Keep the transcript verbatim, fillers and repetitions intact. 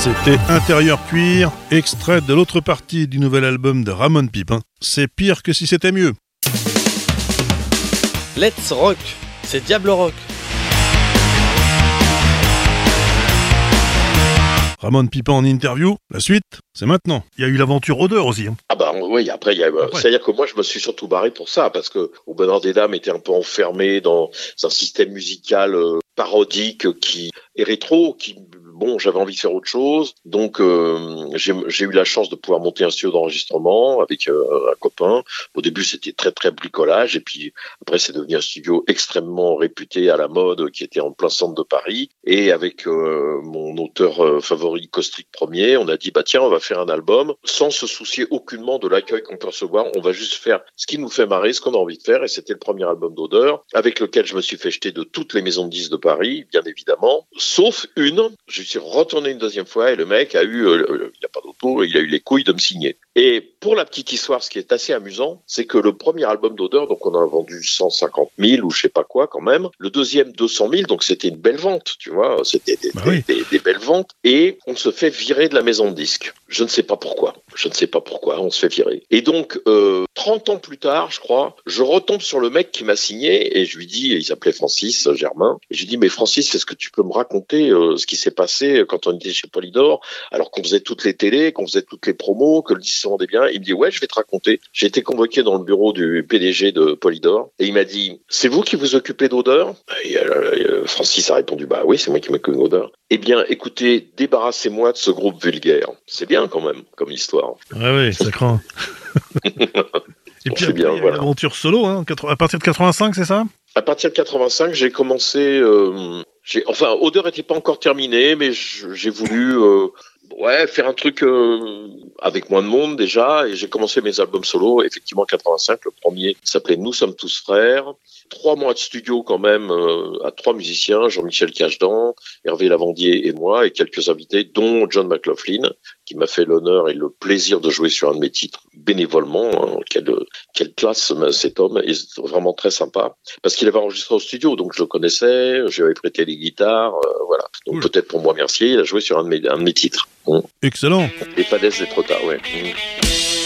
C'était Intérieur Cuir, extrait de l'autre partie du nouvel album de Ramon Pipin. C'est pire que si c'était mieux. Let's Rock, c'est Diable Rock. Ramon Pipin en interview, la suite, c'est maintenant. Il y a eu l'aventure Odeur aussi. Hein. Ah bah oui, après, il y a, après. C'est-à-dire que moi, je me suis surtout barré pour ça, parce que Au Bonheur des Dames était un peu enfermé dans un système musical euh, parodique qui est rétro, qui... Bon, j'avais envie de faire autre chose, donc euh, j'ai, j'ai eu la chance de pouvoir monter un studio d'enregistrement avec euh, un copain. Au début, c'était très très bricolage, et puis après, c'est devenu un studio extrêmement réputé à la mode, qui était en plein centre de Paris. Et avec euh, mon auteur euh, favori, Caustic Premier, on a dit bah tiens, on va faire un album sans se soucier aucunement de l'accueil qu'on peut recevoir. On va juste faire ce qui nous fait marrer, ce qu'on a envie de faire. Et c'était le premier album d'Odeur, avec lequel je me suis fait jeter de toutes les maisons de disques de Paris, bien évidemment, sauf une. Je suis retourné une deuxième fois et le mec a eu, euh, il n'a pas d'auto, il a eu les couilles de me signer. Et pour la petite histoire, ce qui est assez amusant, c'est que le premier album d'Odeur, donc on en a vendu cent cinquante mille ou je sais pas quoi quand même. Le deuxième, deux cent mille, donc c'était une belle vente, tu vois, c'était des, bah oui. des, des, des belles ventes. Et on se fait virer de la maison de disques. Je ne sais pas pourquoi. Je ne sais pas pourquoi on se fait virer. Et donc, euh, trente ans plus tard, je crois, je retombe sur le mec qui m'a signé et je lui dis, il s'appelait Francis Germain, et je lui dis, mais Francis, est-ce que tu peux me raconter euh, ce qui s'est passé quand on était chez Polydor, alors qu'on faisait toutes les télés, qu'on faisait toutes les promos, que le disque se vendait bien? Il me dit, ouais, je vais te raconter. J'ai été convoqué dans le bureau du P D G de Polydor et il m'a dit, c'est vous qui vous occupez d'Odeur? Et euh, Francis a répondu, bah oui, c'est moi qui m'occupe d'Odeur. Eh bien, écoutez, débarrassez-moi de ce groupe vulgaire. C'est bien quand même, comme histoire. Ouais, oui, ça craint. Et puis après, bien, il y a voilà. L'aventure solo, hein, à partir de quatre-vingt-cinq, c'est ça? À partir de quatre-vingt-cinq, j'ai commencé... Euh, j'ai, enfin, Odeur n'était pas encore terminé, mais j'ai voulu... Euh, Ouais, faire un truc euh, avec moins de monde déjà, et j'ai commencé mes albums solo, effectivement en quatre-vingt-cinq, le premier s'appelait Nous sommes tous frères, trois mois de studio quand même euh, à trois musiciens, Jean-Michel Cachedan, Hervé Lavandier et moi, et quelques invités, dont John McLaughlin, qui m'a fait l'honneur et le plaisir de jouer sur un de mes titres, bénévolement, hein, quelle, quelle classe cet homme, et c'est vraiment très sympa, parce qu'il avait enregistré au studio, donc je le connaissais, j'avais prêté les guitares, euh, voilà, donc cool. Peut-être pour moi remercier, il a joué sur un de mes, un de mes titres. Excellent. Et pas d'être trop tard, ouais. Mmh.